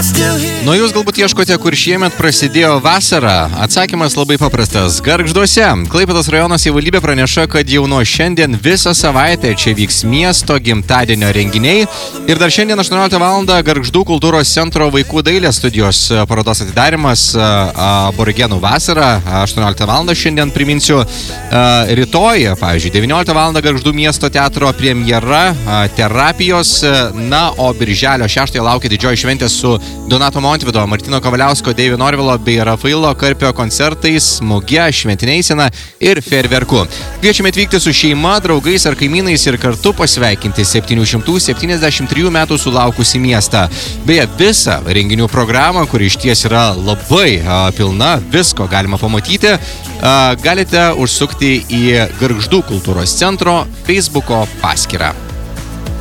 Nu, jūs galbūt ieškote, kur šiemet prasidėjo vasara. Atsakymas labai paprastas. Gargžduose. Klaipėdos rajono savivaldybė praneša, kad jau nuo šiandien visą savaitę čia vyks miesto gimtadienio renginiai. Ir dar šiandien 18 val. Gargždų kultūros centro vaikų dailės studijos parodos atidarimas Aborigenų vasara. 18 val. Šiandien priminsiu. Rytoj, pavyzdžiui, 19 val. Gargždų miesto teatro premjera terapijos. Na, o birželio 6 laukia didžioji šventė su Donato Montvydo, Martino Kavaliausko, Deivio Norvilo bei Rafailo Karpio koncertais, muge, šventine eisena ir fejerverku. Kviečiame atvykti su šeima, draugais ar kaimynais ir kartu pasveikinti 773 metų sulaukusį miestą. Beje, visą renginių programą, kuri išties yra labai pilna, visko galima pamatyti, galite užsukti į Gargždų kultūros centro Facebooko paskyrą.